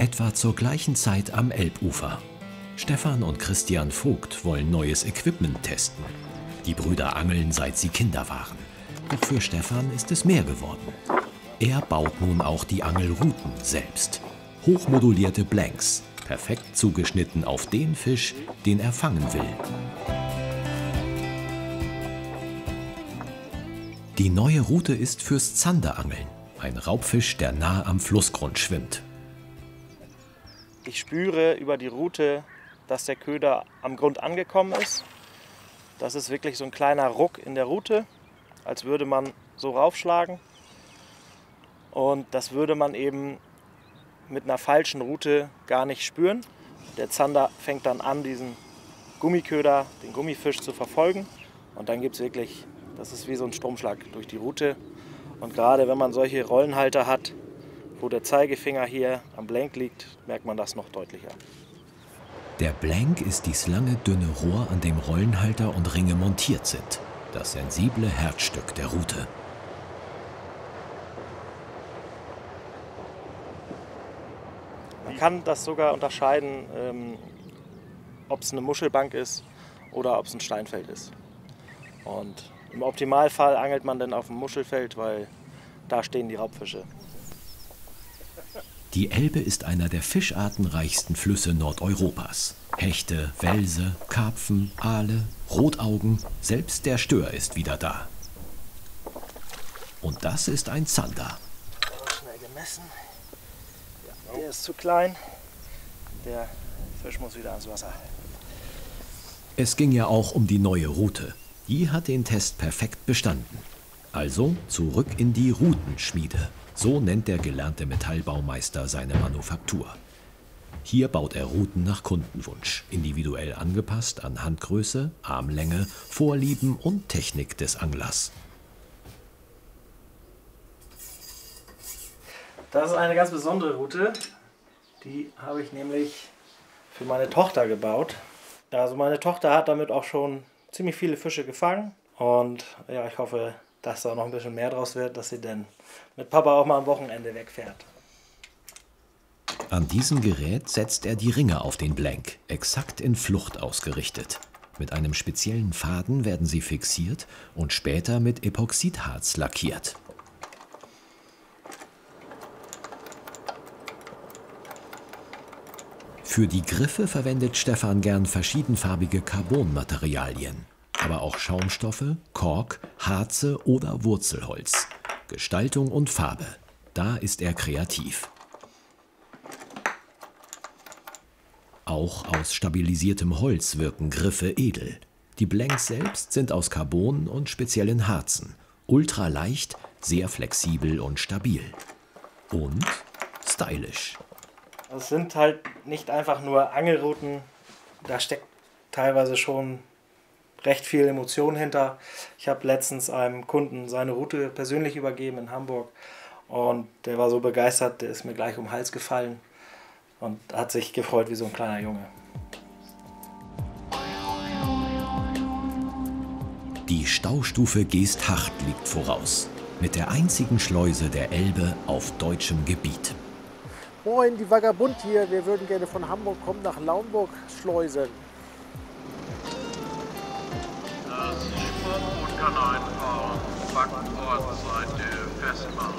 Etwa zur gleichen Zeit am Elbufer. Stefan und Christian Vogt wollen neues Equipment testen. Die Brüder angeln, seit sie Kinder waren. Doch für Stefan ist es mehr geworden. Er baut nun auch die Angelrouten selbst. Hochmodulierte Blanks, perfekt zugeschnitten auf den Fisch, den er fangen will. Die neue Route ist fürs Zanderangeln, ein Raubfisch, der nah am Flussgrund schwimmt. Ich spüre über die Route, dass der Köder am Grund angekommen ist. Das ist wirklich so ein kleiner Ruck in der Route, als würde man so raufschlagen. Und das würde man eben mit einer falschen Route gar nicht spüren. Der Zander fängt dann an, diesen Gummiköder, den Gummifisch zu verfolgen. Und dann gibt es wirklich, das ist wie so ein Stromschlag durch die Route. Und gerade wenn man solche Rollenhalter hat, wo der Zeigefinger hier am Blank liegt, merkt man das noch deutlicher. Der Blank ist das lange, dünne Rohr, an dem Rollenhalter und Ringe montiert sind. Das sensible Herzstück der Route. Man kann das sogar unterscheiden, ob es eine Muschelbank ist oder ob es ein Steinfeld ist. Und im Optimalfall angelt man dann auf dem Muschelfeld, weil da stehen die Raubfische. Die Elbe ist einer der fischartenreichsten Flüsse Nordeuropas. Hechte, Welse, Karpfen, Aale, Rotaugen, selbst der Stör ist wieder da. Und das ist ein Zander. Schnell gemessen. Ja, der ist zu klein. Der Fisch muss wieder ans Wasser. Es ging ja auch um die neue Route. Die hat den Test perfekt bestanden. Also zurück in die Routenschmiede. So nennt der gelernte Metallbaumeister seine Manufaktur. Hier baut er Routen nach Kundenwunsch, individuell angepasst an Handgröße, Armlänge, Vorlieben und Technik des Anglers. Das ist eine ganz besondere Route. Die habe ich nämlich für meine Tochter gebaut. Also meine Tochter hat damit auch schon ziemlich viele Fische gefangen. Und ja, ich hoffe, dass da noch ein bisschen mehr draus wird, dass sie dann mit Papa auch mal am Wochenende wegfährt. An diesem Gerät setzt er die Ringe auf den Blank, exakt in Flucht ausgerichtet. Mit einem speziellen Faden werden sie fixiert und später mit Epoxidharz lackiert. Für die Griffe verwendet Stefan gern verschiedenfarbige Carbonmaterialien, aber auch Schaumstoffe, Kork, Harze oder Wurzelholz. Gestaltung und Farbe, da ist er kreativ. Auch aus stabilisiertem Holz wirken Griffe edel. Die Blanks selbst sind aus Carbon und speziellen Harzen. Ultraleicht, sehr flexibel und stabil. Und stylisch. Es sind halt nicht einfach nur Angelrouten, da steckt teilweise schon recht viel Emotion hinter. Ich habe letztens einem Kunden seine Route persönlich übergeben in Hamburg und der war so begeistert, der ist mir gleich um den Hals gefallen und hat sich gefreut wie so ein kleiner Junge. Die Staustufe Geesthacht liegt voraus, mit der einzigen Schleuse der Elbe auf deutschem Gebiet. Moin, die Vagabund hier. Wir würden gerne von Hamburg kommen nach Laumburg schleusen. Das Sprungboot kann einfahren. Backbordseite festmachen.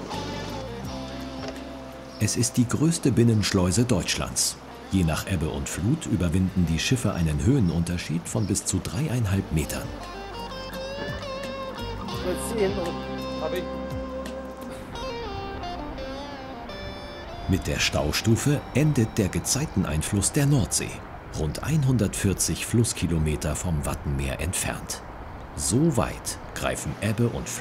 Es ist die größte Binnenschleuse Deutschlands. Je nach Ebbe und Flut überwinden die Schiffe einen Höhenunterschied von bis zu 3,5 Metern. Mit der Staustufe endet der Gezeiteneinfluss der Nordsee, rund 140 Flusskilometer vom Wattenmeer entfernt. So weit greifen Ebbe und Flut